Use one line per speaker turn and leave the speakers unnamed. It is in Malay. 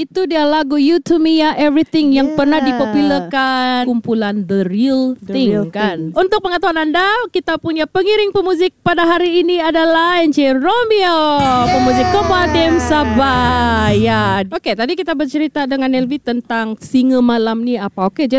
Itu dia lagu You To Me Ya Everything yang pernah dipopularkan kumpulan The Real Thing kan. Untuk pengetahuan anda, kita punya pengiring pemuzik pada hari ini adalah Encik Romeo, pemuzik Kompatim Sabah. Ya. Okey, tadi kita bercerita dengan Elvi tentang singa malam ni apa. Okey,